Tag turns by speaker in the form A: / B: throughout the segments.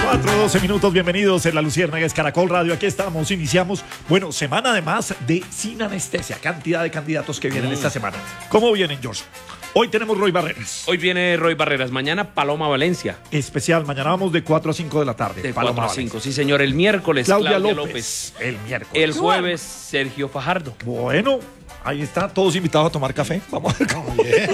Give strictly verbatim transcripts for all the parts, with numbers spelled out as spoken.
A: cuatro, doce minutos, bienvenidos en La Luciérnaga, es Caracol Radio, aquí estamos, iniciamos, bueno, semana además de Sin Anestesia, cantidad de candidatos que vienen mm. esta semana. ¿Cómo vienen, George? Hoy tenemos Roy Barreras.
B: Hoy viene Roy Barreras, mañana Paloma Valencia.
A: Especial, mañana vamos de cuatro a cinco de la tarde.
B: De
A: Paloma
B: cuatro a cinco, sí señor. El miércoles
A: Claudia,
B: Claudia
A: López.
B: López.
A: El miércoles.
B: El jueves Sergio Fajardo.
A: Bueno, ahí está, todos invitados a tomar café. Vamos a ver cómo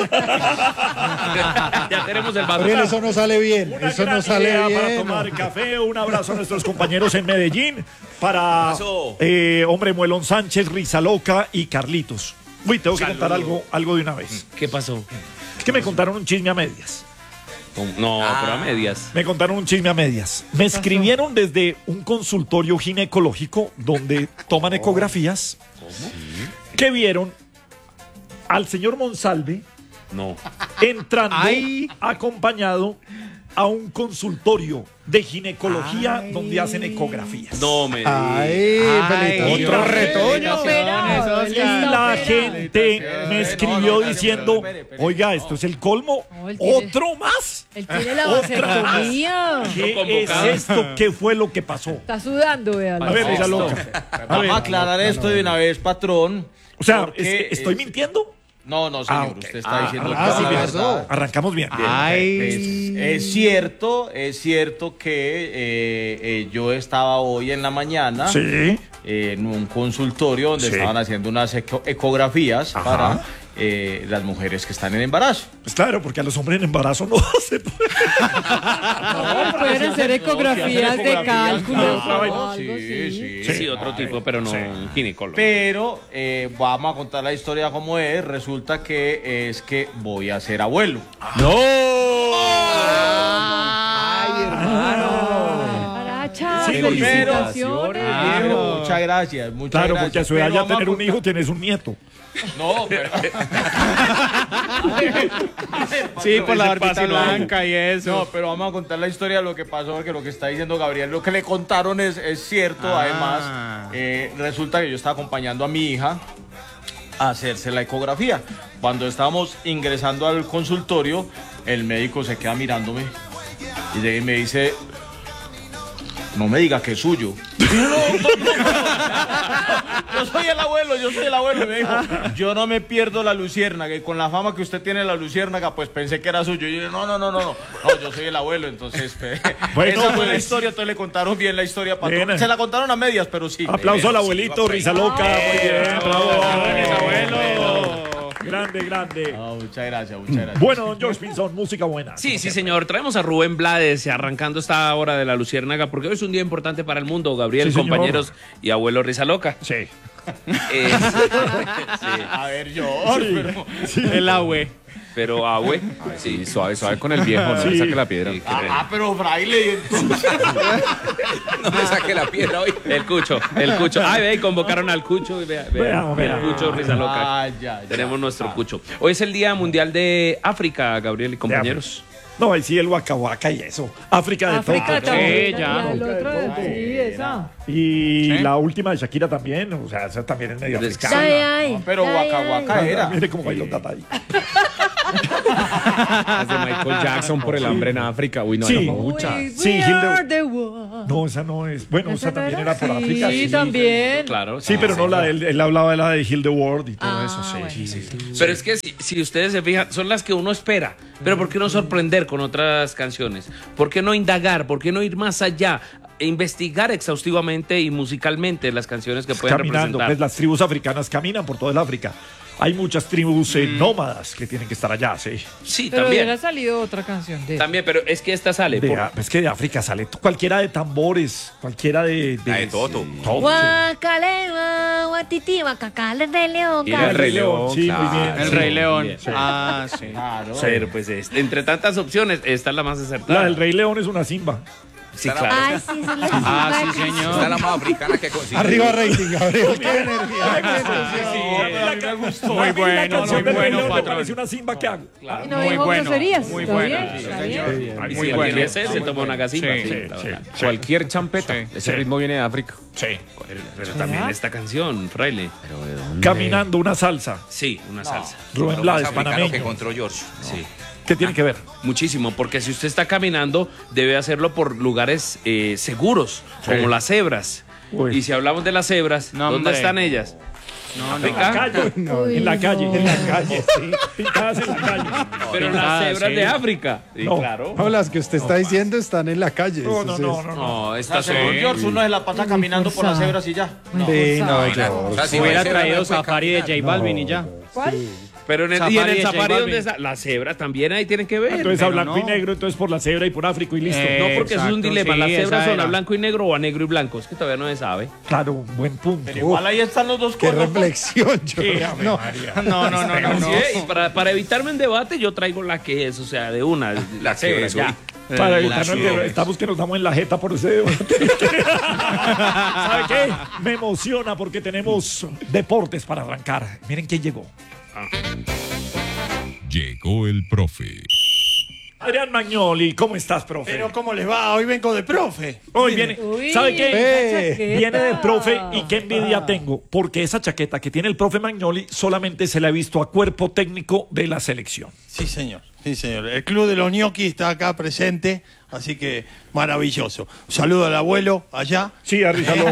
B: Ya tenemos el vaso.
C: Pero eso no sale bien,
A: Una
C: eso
A: gran
C: no sale
A: idea
C: bien.
A: para tomar café. Un abrazo a nuestros compañeros en Medellín. Para eh, Hombre Muelón Sánchez, Rizaloca y Carlitos. Uy, tengo que
B: Saludo.
A: contar algo, algo de una vez.
B: ¿Qué pasó?
A: Es que me contaron un chisme a medias.
B: No,
D: Ah.
B: pero a medias.
A: Me contaron un chisme a medias. Me escribieron desde un consultorio ginecológico donde toman ecografías.
B: ¿Cómo?
A: Que vieron al señor Monsalve
B: No.
A: entrando
C: Ay.
A: acompañado a un consultorio de ginecología
C: Ay.
A: donde hacen ecografías.
B: No me
C: Ay, Felito.
A: Otro
C: retoño.
A: Y la gente me escribió diciendo, oiga, esto es el colmo.
E: No, él tiene-
A: ¿Otro más?
E: Él tiene la
A: ¿Otra más?
E: vasectomía.
A: ¿Qué es
B: convocado.
A: esto? ¿Qué fue lo que pasó?
E: Está sudando, véalo.
A: A ver,
B: No,
A: ella
B: no.
A: loca. A ver,
D: Vamos a aclarar esto de una vez, patrón.
A: o sea,
D: porque,
A: es- ¿estoy
D: eh,
A: mintiendo?
D: No, no, señor.
A: Ah, ok.
D: Usted está
B: Ah,
D: diciendo
C: ah,
D: toda
C: sí,
D: la
C: me
D: verdad.
A: Arrancamos bien.
C: Ay.
D: Es, es cierto, es cierto que eh, eh, yo estaba hoy en la mañana
A: Sí.
D: eh, en un consultorio donde
A: Sí.
D: estaban haciendo unas eco- ecografías
A: Ajá.
D: para eh, las mujeres que están en embarazo.
A: Pues claro, porque a los hombres en embarazo no se puede.
E: No, pueden hacer ecografías de cálculo.
D: claro.
E: o algo
D: Sí,
E: así.
D: sí,
B: Sí,
D: sí.
B: otro tipo, pero no un ginecólogo.
D: Pero eh, vamos a contar la historia como es. Resulta que es que voy a ser abuelo.
C: Ay, hermano.
E: Aracha,
A: Sí,
E: felicitaciones.
D: Ah,
E: viejo.
D: pero muchas gracias. Muchas
A: Claro,
D: gracias.
A: porque a su edad
D: Pero
A: ya
D: vamos a
A: tener un
D: contar-
A: hijo tienes un nieto.
D: No, pero.
C: Sí, por la
B: Ese
C: barbita
B: pase no.
C: blanca y eso.
D: No, pero vamos a contar la historia de lo que pasó, porque lo que está diciendo Gabriel, lo que le contaron es, es cierto.
C: Ah.
D: Además, eh, resulta que yo estaba acompañando a mi hija a hacerse la ecografía. Cuando estábamos ingresando al consultorio, el médico se queda mirándome y llega y me dice: no me diga que es suyo. Yo, no, doctor, no. Yo soy el abuelo, yo soy el abuelo. Y me dijo: yo no me pierdo la luciérnaga. Y con la fama que usted tiene la luciérnaga, pues pensé que era suyo. Y yo dije: no, no, no, no, no. No, yo soy el abuelo. Entonces, pe-
A: Bueno,
D: esa fue la
A: pues.
D: historia. Entonces le contaron bien la historia. Patrón.
A: Bien.
D: Se la contaron a medias, pero sí.
A: Aplauso al abuelito, Rizaloca. Muy bien, bravo.
B: Gracias, abuelo.
A: Grande, grande.
D: No, muchas gracias, muchas gracias.
A: Bueno, don George Pinzón, música buena.
B: Sí, sí, señor. Traemos a Rubén Blades arrancando esta hora de la Luciérnaga porque hoy es un día importante para el mundo, Gabriel,
A: Sí, señor.
B: compañeros y abuelo Rizaloca.
A: Sí.
B: Eh, sí,
D: A ver, yo. Pero,
C: El abue.
B: pero abue. Sí,
F: Suave, suave con el viejo, no
A: Sí.
F: le saque la piedra.
B: Sí, qué
D: ah,
B: pena.
D: ah, pero fraile. y entonces-
F: No me saque la piedra hoy.
B: El Cucho, el Cucho. Ay, ve, convocaron al Cucho. Y vea, vea,
A: Veamos,
B: el
A: veamos.
B: Cucho Rizaloca.
D: Ah, ya, ya.
B: Tenemos nuestro
D: Ah.
B: Cucho. Hoy es el Día Mundial de África, Gabriel y compañeros.
A: No, ahí sí el Waka Waka y eso. África de
E: África
A: todo.
E: también.
C: Sí, ya.
E: Y el otro, sí, esa.
A: Y la última de Shakira también. O sea, esa también es medio africana.
E: Ay, ay,
D: No, pero
E: ay,
D: Waka
E: ay.
D: Waka era.
A: Mire cómo bailó Tata ahí.
F: Las de Michael Jackson por el hambre en África. Uy, no,
A: Sí.
F: hay
E: We-
F: muchas.
E: we
A: Sí, Hilde-
E: are the world.
A: No, esa no es. Bueno, esa
E: ¿Esa no
A: también
E: era?
A: era por
E: Sí,
A: África.
E: Sí, también.
B: Claro.
A: Sí, pero no la de él. Él hablaba de la de Hill the World y todo
E: Ah,
A: eso. Sí,
E: bueno.
A: sí, sí.
B: Pero es que si, si ustedes se fijan, son las que uno espera. Pero ¿por qué no sorprender con otras canciones? ¿Por qué no indagar? ¿Por qué no ir más allá? E investigar exhaustivamente y musicalmente las canciones que pueden
A: Caminando,
B: representar.
A: pues las tribus africanas caminan por toda el África. Hay muchas tribus eh, nómadas que tienen que estar allá, sí.
B: Sí,
E: Pero
B: también.
E: hubiera salido otra canción de
B: También, pero es que esta sale.
A: De,
B: por-
A: a- es que de África sale t- cualquiera de tambores, cualquiera de...
F: La de Toto.
A: Todo, sí.
E: Guacalema, guatiti, guacacala, el Rey León.
B: Y el
A: El
B: Rey
A: Rey León, sí,
F: claro.
A: muy bien.
C: El
A: sí.
C: Rey León.
B: Bien.
C: Ah, sí.
D: Claro.
B: Pero pues es- entre tantas opciones, esta es la más acertada.
A: La del Rey León es una simba.
B: Sí, claro.
E: Ay, sí, son las
C: Ah,
E: simpáticas.
C: sí, señor.
F: Esta es la más africana que consigue.
C: Arriba rating, Gabriel. Qué
D: Sí,
C: energía.
D: pero a mí me gustó.
C: Muy
A: La
C: bueno,
A: canción
C: muy
A: del Rey
C: bueno,
A: León me
C: patrón.
A: parece una simba que hago.
E: Y no
C: Muy
E: dijo
C: bueno,
E: groserías.
C: muy
E: ¿Está
C: bueno,
E: bien?
C: sí,
E: ¿Está
D: señor.
E: bien?
B: Y
C: Muy
B: si
C: bueno.
B: alguien ese, se toma una gasimba.
C: Sí,
B: sí,
A: sí,
B: la
A: sí.
B: verdad.
F: Cualquier champeta. Ese
E: Sí.
F: ritmo viene de África.
A: Sí.
B: Pero también esta canción, Fraile.
F: Pero ¿de dónde?
A: Caminando una salsa.
B: Sí, una salsa.
A: Rubén
F: Lo más
A: Blades,
F: africano
A: panameño.
F: que encontró George.
B: Sí.
A: ¿Qué tiene que ver?
B: Muchísimo, porque si usted está caminando, debe hacerlo por lugares eh, seguros,
A: Sí.
B: como las cebras.
A: Uy.
B: Y si hablamos de las cebras,
C: No,
B: ¿dónde
C: hombre.
B: están ellas?
C: No,
A: En la
B: África.
A: calle.
E: Uy,
A: en la calle.
E: no.
A: En la calle, sí. Pintadas en la calle.
B: Pero las
C: Ah,
B: cebras
C: sí.
B: de África. Sí,
A: No.
B: claro.
G: No, las que usted está diciendo están en la calle.
A: No, no,
G: eso
A: no,
G: es-
A: no. no.
B: No,
D: O
B: estas
D: sea,
B: son...
D: según George, uno se la pasa caminando por las cebras y ya. No.
G: Sí, no,
F: O
G: yo.
F: sea, si no
C: Hubiera
F: hay cebra,
C: traído
F: no puede
C: Safari de
F: caminar.
C: J Balvin y ya.
E: ¿Cuál?
B: Pero en el, y en
C: Safari
B: el
C: de J
B: safari
C: Balvin.
B: donde está, las cebras también ahí tienen que ver.
A: Entonces a
C: pero
A: blanco y
C: no.
A: negro, entonces por la cebra y por África y listo.
C: Eh,
B: No, porque eso es un
C: Exacto,
B: dilema.
C: sí,
B: Las cebras
C: esa
B: son a
C: era.
B: blanco y negro o a negro y blanco. Es que todavía no se sabe.
A: Claro, buen punto.
D: Pero igual ahí están los dos
G: Qué
D: cuernos.
G: reflexión, yo.
A: Sí, Ave
G: No,
A: María.
C: No, no, no, no. no.
B: Sí, y para, para evitarme un debate, yo traigo la que es, o sea, de una, la cebra,
F: eso,
B: ya.
A: Para
C: Eh,
A: evitarnos
C: las
A: que
C: cebras.
A: estamos que nos damos en la jeta por ese debate. ¿Sabe qué? Me emociona porque tenemos deportes para arrancar. Miren quién llegó.
H: Llegó el profe.
A: Adrián Magnoli, ¿cómo estás, profe?
I: Pero ¿cómo les va? Hoy vengo de profe.
A: Hoy viene,
E: Uy,
A: ¿sabe qué?
E: esa chaqueta.
A: Viene de profe y qué envidia tengo, porque esa chaqueta que tiene el profe Magnoli solamente se la ha visto a cuerpo técnico de la selección.
I: Sí, señor. Sí, señor. El club de los ñoquis está acá presente, así que maravilloso. Un saludo al abuelo allá.
A: Sí, arrízalo.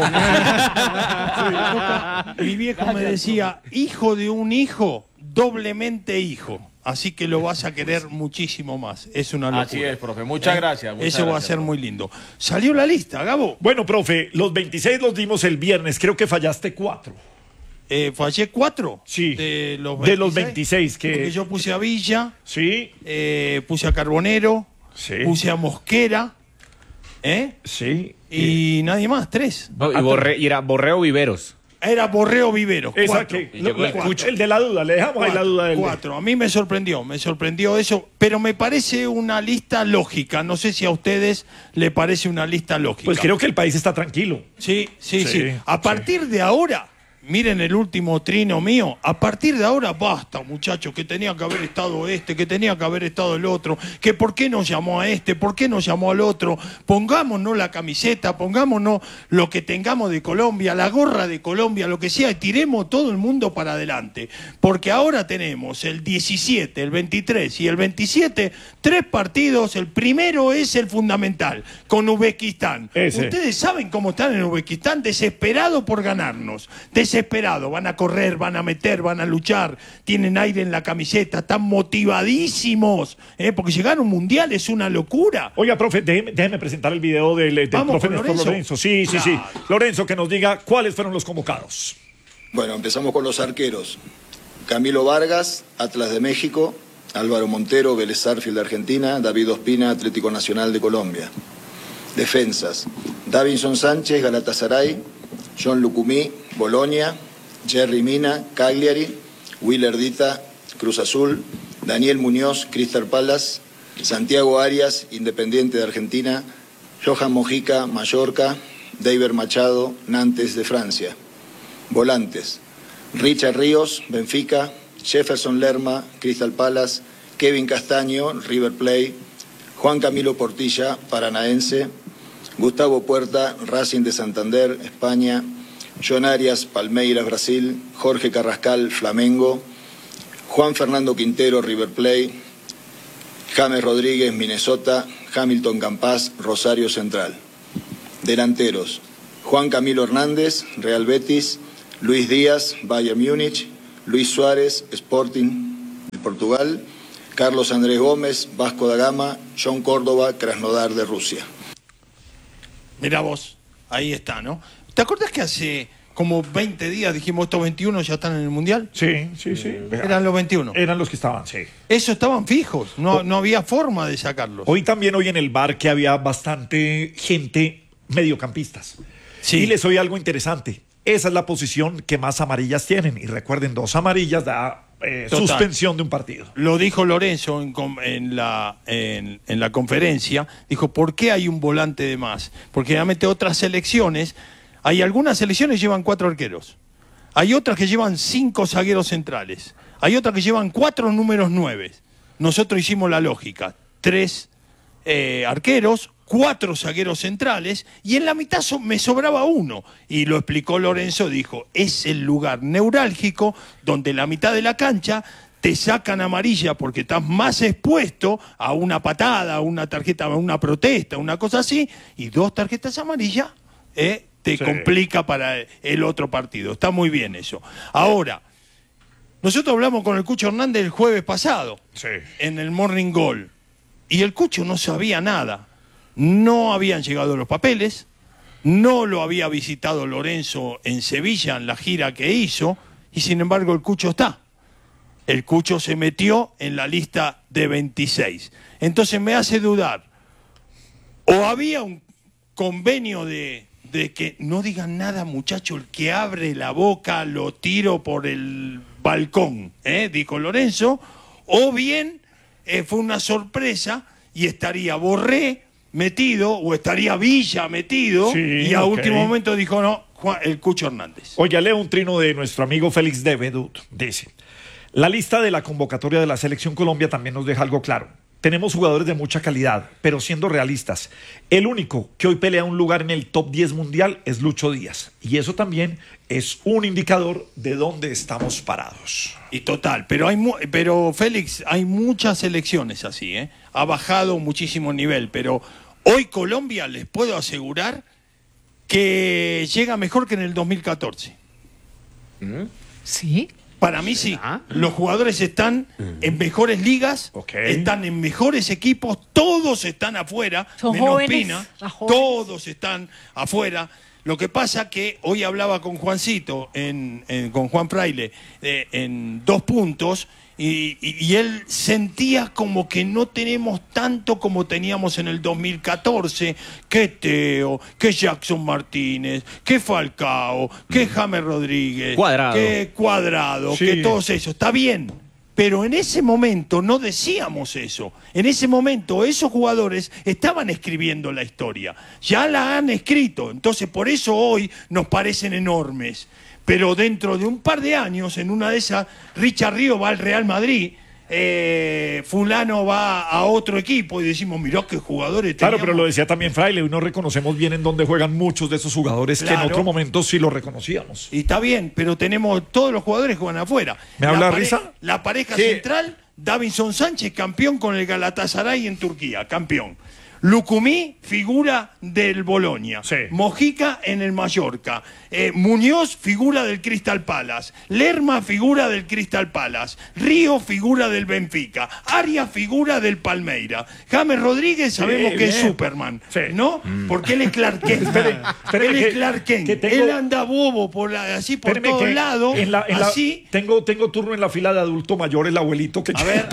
I: Mi viejo me decía, hijo de un hijo, doblemente hijo. Así que lo vas a querer muchísimo más. Es una locura.
D: Así es, profe. Muchas gracias. muchas
I: Eso va a
D: gracias,
I: ser
D: profe.
I: muy lindo. Salió la lista, Gabo.
A: Bueno, profe, los veintiséis los dimos el viernes, creo que fallaste cuatro.
I: Eh, fallé cuatro.
A: Sí.
I: De los
A: De los veintiséis que-
I: Porque yo puse a Villa,
A: Sí,
I: eh, puse a Carbonero,
A: Sí.
I: puse a Mosquera, ¿eh?
A: sí.
I: Y nadie más, tres.
F: No, y, Borre- y era Borreo Viveros.
I: Era Borreo Vivero.
A: Esa
I: cuatro.
A: que-
B: Y llegó
A: lo-
B: el
A: lo-
I: cucho.
A: el de la duda, le dejamos ahí la duda del.
I: Cuatro. A mí me sorprendió, me sorprendió eso, pero me parece una lista lógica. No sé si a ustedes le parece una lista lógica.
A: Pues creo que el país está tranquilo.
I: Sí, sí,
A: Sí,
I: sí. A partir de ahora, miren el último trino mío, a partir de ahora basta, muchachos, que tenía que haber estado este, que tenía que haber estado el otro, que por qué nos llamó a este, por qué nos llamó al otro, pongámonos la camiseta, pongámonos lo que tengamos de Colombia, la gorra de Colombia, lo que sea, y tiremos todo el mundo para adelante, porque ahora tenemos el diecisiete, el veintitrés y el veintisiete, tres partidos, el primero es el fundamental, con Uzbekistán.
A: Ese.
I: Ustedes saben cómo están en Uzbekistán, desesperados por ganarnos, desesperados, van a correr, van a meter, van a luchar, tienen aire en la camiseta, están motivadísimos, ¿eh? Porque llegar a un mundial es una locura.
A: Oiga, profe, déjeme, déjeme presentar el video del, del
I: Vamos
A: profe
I: con
A: Néstor
I: Lorenzo.
A: Lorenzo. Sí, sí, sí. Lorenzo, que nos diga cuáles fueron los convocados.
J: Bueno, empezamos con los arqueros. Camilo Vargas, Atlas de México, Álvaro Montero, Vélez Sarsfield de Argentina, David Ospina, Atlético Nacional de Colombia. Defensas, Davinson Sánchez, Galatasaray, John Lucumí, Bolonia, Jerry Mina, Cagliari, Willer Dita, Cruz Azul, Daniel Muñoz, Crystal Palace, Santiago Arias, Independiente de Argentina, Johan Mojica, Mallorca, David Machado, Nantes de Francia. Volantes, Richard Ríos, Benfica, Jefferson Lerma, Crystal Palace, Kevin Castaño, River Plate, Juan Camilo Portilla, Paranaense, Gustavo Puerta, Racing de Santander, España, John Arias, Palmeiras, Brasil, Jorge Carrascal, Flamengo, Juan Fernando Quintero, River Plate, James Rodríguez, Minnesota, Hamilton Campas, Rosario Central. Delanteros, Juan Camilo Hernández, Real Betis, Luis Díaz, Bayern Múnich, Luis Suárez, Sporting de Portugal, Carlos Andrés Gómez, Vasco da Gama, John Córdoba, Krasnodar de Rusia.
I: Mirá vos, ahí está, ¿no? ¿Te acuerdas que hace como veinte días dijimos estos veintiuno ya están en el Mundial?
A: Sí, sí, sí.
I: Eran los veintiuno.
A: Eran los que estaban, sí.
I: Eso estaban fijos, no, no había forma de sacarlos.
A: Hoy también, hoy en el bar, que había bastante gente mediocampistas.
I: Sí.
A: Y les oí algo interesante. Esa es la posición que más amarillas tienen. Y recuerden, dos amarillas da eh,
I: Total.
A: suspensión de un partido.
I: Lo dijo Lorenzo en, com- en la, en, en la conferencia, dijo, ¿por qué hay un volante de más? Porque realmente otras selecciones, hay algunas selecciones que llevan cuatro arqueros, hay otras que llevan cinco zagueros centrales, hay otras que llevan cuatro números nueve. Nosotros hicimos la lógica, tres eh, arqueros, cuatro zagueros centrales, y en la mitad so- me sobraba uno. Y lo explicó Lorenzo, dijo, es el lugar neurálgico donde en la mitad de la cancha te sacan amarilla porque estás más expuesto a una patada, a una tarjeta, a una protesta, una cosa así, y dos tarjetas amarillas eh, te
A: Sí.
I: complica para el otro partido. Está muy bien eso. Ahora, nosotros hablamos con el Cucho Hernández el jueves pasado,
A: Sí.
I: en el Morning Goal, y el Cucho no sabía nada. No habían llegado los papeles, no lo había visitado Lorenzo en Sevilla en la gira que hizo, y sin embargo el Cucho está. El Cucho se metió en la lista de veintiséis. Entonces me hace dudar. O había un convenio de, de que no digan nada, muchacho, el que abre la boca lo tiro por el balcón, ¿eh? Dijo Lorenzo. O bien eh, fue una sorpresa y estaría Borré metido o estaría Villa metido,
A: Sí,
I: y a
A: ok.
I: último momento dijo no, Juan- el Cucho Hernández.
A: Oye, leo un trino de nuestro amigo Félix Devedut. Dice, la lista de la convocatoria de la Selección Colombia también nos deja algo claro. Tenemos jugadores de mucha calidad, pero siendo realistas, el único que hoy pelea un lugar en el top diez mundial es Lucho Díaz. Y eso también es un indicador de dónde estamos parados.
I: Y total, pero hay mu- pero Félix, hay muchas selecciones así, ¿eh? Ha bajado muchísimo el nivel, pero hoy Colombia les puedo asegurar que llega mejor que en el dos mil catorce.
E: ¿Sí?
I: Para mí sí.
B: ¿Será?
I: Los jugadores están en mejores ligas,
A: Ok.
I: están en mejores equipos, todos están afuera,
E: Son
I: menos
E: jóvenes,
I: Pina,
E: más jóvenes.
I: todos están afuera. Lo que pasa que hoy hablaba con Juancito, en, en- con Juan Fraile, eh, en dos puntos, y, y- y él sentía como que no tenemos tanto como teníamos en el dos mil catorce, que Teo, que Jackson Martínez, que Falcao, que James Rodríguez,
F: Cuadrado.
I: que Cuadrado,
A: Sí.
I: que todos esos. Está bien, pero en ese momento no decíamos eso. En ese momento esos jugadores estaban escribiendo la historia. Ya la han escrito, entonces por eso hoy nos parecen enormes. Pero dentro de un par de años, en una de esas, Richard Río va al Real Madrid, eh, fulano va a otro equipo y decimos, mirá qué jugadores
A: Claro,
I: teníamos.
A: pero lo decía también Fraile, hoy no reconocemos bien en dónde juegan muchos de esos jugadores que en
I: Claro.
A: otro momento sí los reconocíamos.
I: Y está bien, pero tenemos todos los jugadores que juegan afuera.
A: ¿Me
I: La
A: habla
I: pare-
A: Risa?
I: La pareja
D: Sí.
I: central, Davinson Sánchez, campeón con el Galatasaray en Turquía, campeón. Lucumí, figura del Bolonia.
A: Sí.
I: Mojica en el Mallorca. Eh, Muñoz, figura del Crystal Palace. Lerma, figura del Crystal Palace. Río, figura del Benfica. Arias, figura del Palmeira. James Rodríguez, sabemos que es
A: bien.
I: Superman.
A: Sí.
I: ¿No? Porque él es Clark Kent.
A: espere
I: él
A: que-
I: es Clark Kent.
A: que tengo-
I: Él anda bobo por la- así por
A: Espéreme
I: todos
A: que
I: lados.
A: en la- en la-
I: así.
A: tengo, tengo turno en la fila de adulto mayor, el abuelito que
I: A ver.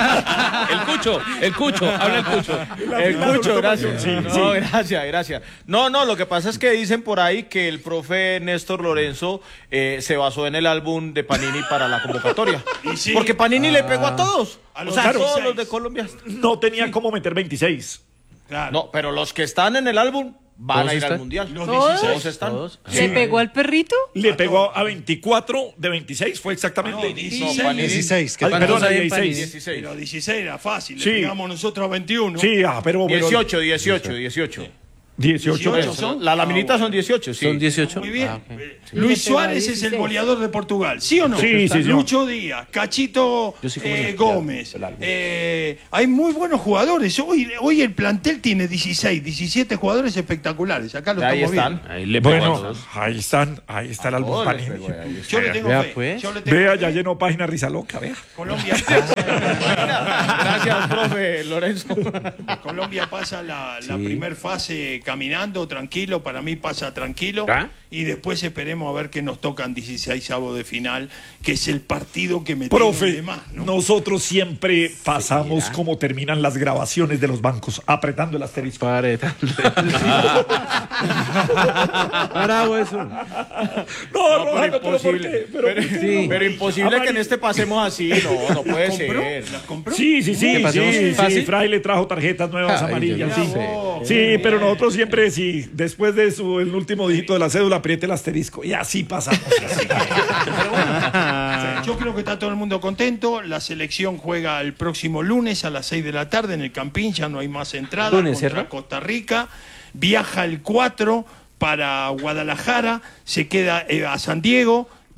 B: El Cucho, el Cucho, habla el Cucho.
D: El Cucho, gracias.
A: Sí,
D: no,
A: sí.
D: gracias, gracias. No, no, lo que pasa es que dicen por ahí que el profe Néstor Lorenzo eh, se basó en el álbum de Panini para la convocatoria.
I: Y sí.
D: Porque Panini le pegó a todos.
I: A
D: O
I: los
D: sea,
I: claro.
D: todos los de Colombia.
A: no tenía cómo meter veintiséis.
I: Claro.
D: No, pero los que están en el álbum van
B: ¿Todos
D: a ir al
B: están?
D: mundial.
I: Los
E: ¿Todos?
I: dieciséis.
D: Todos están.
B: Todos.
E: ¿Le pegó al perrito?
A: Le pegó a veinticuatro de veintiséis, fue exactamente.
I: No, dieciséis.
D: No, Panini.
G: dieciséis. que-
A: Ay,
B: ¿Cuántos
A: perdón,
B: hay en
A: dieciséis.
D: dieciséis.
I: Pero dieciséis era fácil.
A: Sí.
I: Le pegamos nosotros a veintiuno.
A: Sí, ah, pero, pero
D: dieciocho, dieciocho, dieciocho.
A: dieciocho.
I: dieciocho son.
D: La
I: Ah,
D: laminita
I: bueno.
D: son dieciocho, sí.
B: Son dieciocho.
I: Muy bien.
B: Ah, ok.
I: Eh,
E: Sí.
I: Luis
E: Le pegó a
I: Suárez es el
E: dieciséis.
I: goleador de Portugal, ¿sí o no?
A: Sí, sí, sí.
I: Lucho Díaz, Cachito
B: Yo sí como
I: eh,
B: el-
I: Gómez.
A: el álbum.
I: Eh, hay muy buenos jugadores. Hoy, hoy el plantel tiene dieciséis, diecisiete jugadores espectaculares. Acá lo
D: Ahí
I: estamos
D: están.
I: viendo.
B: Ahí le pegó a
A: Bueno,
B: todos.
A: ahí están, ahí está el álbum
D: Todos les
A: Panini.
D: pegó ahí.
I: Yo le tengo
B: Vea,
I: fe.
B: pues.
I: Yo le tengo
A: Vea,
I: fe.
A: ya llenó página Risa Loca, vea.
I: Colombia pasa,
D: Gracias, profe Lorenzo.
I: Colombia pasa la, la primer fase caminando, tranquilo. Para mí pasa tranquilo.
B: ¿Ah?
I: Y después esperemos a ver qué nos tocan dieciséis avos de final, que es el partido que me
A: Profe,
I: tiene de más, ¿no?
A: nosotros siempre pasamos cómo terminan las grabaciones de los bancos, apretando el asterisco.
B: Pareta.
C: Bravo eso.
A: No,
D: No,
A: Roja,
D: pero
A: no, pero ¿por
D: imposible.
A: qué? Pero,
D: Pero,
A: ¿por qué
B: sí.
A: no?
D: pero imposible que en
A: Amarillo.
D: este pasemos así. No, no puede
I: ¿Compró?
D: ser.
I: ¿Las compró?
A: Sí, sí, sí,
B: ¿Qué pasó?
A: sí, sí,
B: ¿Fácil?
A: Fraile trajo tarjetas nuevas
B: Ay,
A: amarillas,
B: yo
A: sí.
B: no sé.
A: Sí, pero nosotros siempre, sí, después de su, el último dígito de la cédula, apriete el asterisco. Y así pasamos. Así que-
I: Pero bueno, yo creo que está todo el mundo contento. La selección juega el próximo lunes a las seis de la tarde en el Campín. Ya no hay más entradas
B: ¿Lunes,
I: contra
B: cierto?
I: Costa Rica. Viaja el cuatro para Guadalajara. Se queda eh, a San Diego.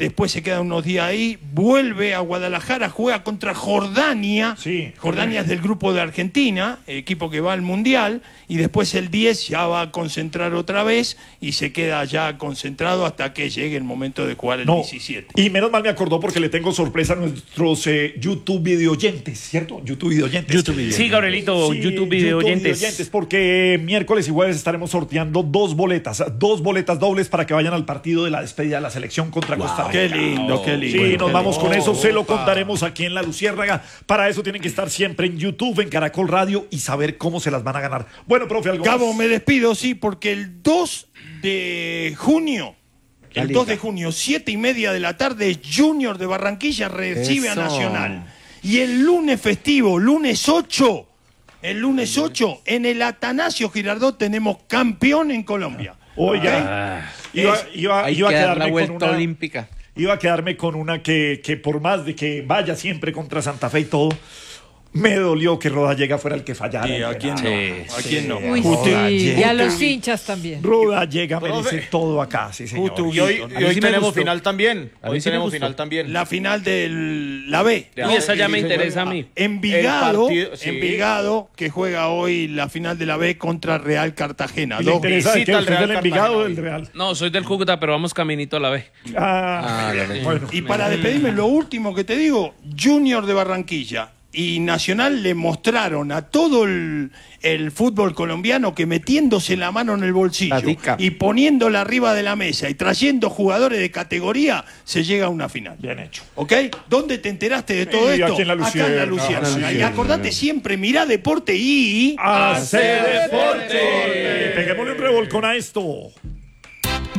I: después se queda unos días ahí, vuelve a Guadalajara, juega contra Jordania.
A: Sí.
I: Jordania es del grupo de Argentina, equipo que va al Mundial, y después el diez ya va a concentrar otra vez y se queda ya concentrado hasta que llegue el momento de jugar el
A: No,
I: diecisiete.
A: y menos mal me acordó porque le tengo sorpresa a nuestros eh, YouTube video oyentes, ¿cierto? YouTube video oyentes.
B: YouTube video. Sí, Gabrielito, YouTube video oyentes.
A: Porque miércoles y jueves estaremos sorteando dos boletas, dos boletas dobles para que vayan al partido de la despedida de la selección contra
I: Wow,
A: Costa Rica.
I: qué lindo, qué lindo.
A: Sí, nos
I: qué
A: vamos
I: lindo.
A: con eso, se lo
I: Opa.
A: contaremos aquí en La Luciérnaga. Para eso tienen que estar siempre en YouTube, en Caracol Radio y saber cómo se las van a ganar. Bueno, profe, algo
I: Gabo,
A: más.
I: me despido, sí, porque el dos de junio, el dos de junio, siete y media de la tarde, Junior de Barranquilla recibe
F: Eso.
I: a Nacional. Y el lunes festivo, lunes ocho, el lunes ocho, en el Atanasio Girardot tenemos campeón en Colombia.
A: Oiga,
I: ¿Ok?
A: iba,
I: Es-
A: iba,
F: Hay
A: iba a
F: que dar la
A: quedarme con
F: vuelta
A: una...
F: olímpica.
A: Iba a quedarme con una que, que por más de que vaya siempre contra Santa Fe y todo, me dolió que Rodallega fuera el que fallara.
I: Sí, ¿a quién no?
B: Sí,
I: ¿A quién no?
E: Uy,
I: Justo-
E: sí. Y a los hinchas también.
A: Rodallega
D: Profe.
A: merece todo acá, sí, señor.
I: Justo-
D: Y hoy,
I: A
D: y
F: mí
D: hoy
F: sí me
D: tenemos
F: gustó.
D: final también.
F: A mí
D: Hoy
F: sí me
D: tenemos
F: gustó.
D: final también.
I: La final de la B.
B: Uy, esa ya me
D: Sí,
B: interesa a mí.
I: Envigado,
D: El partido- sí.
I: Envigado, que juega hoy la final de la B contra Real Cartagena.
A: ¿Y le
I: Dos
A: interesa de
D: visita
A: qué?
D: al
A: ¿Usted es
D: Real
A: del Envigado o
D: Cartagena
A: del Real?
B: No, soy del Cúcuta, pero vamos caminito a la B.
A: Ah,
F: Ah, la verdad.
A: bueno.
I: Y para despedirme, lo último que te digo, Junior de Barranquilla y Nacional le mostraron a todo el, el fútbol colombiano que metiéndose la mano en el bolsillo
F: La tica.
I: y poniéndola arriba de la mesa y trayendo jugadores de categoría, se llega a una final.
A: Bien hecho.
I: ¿Ok? ¿Dónde te enteraste de todo
A: Y
I: esto?
A: aquí en La
I: Acá en La
A: Luciérnaga.
I: Luciérnaga.
F: La
I: Y
F: Luciérnaga.
I: acordate siempre, mirá deporte y...
A: ¡Hace deporte! Peguémosle un revolcón a esto.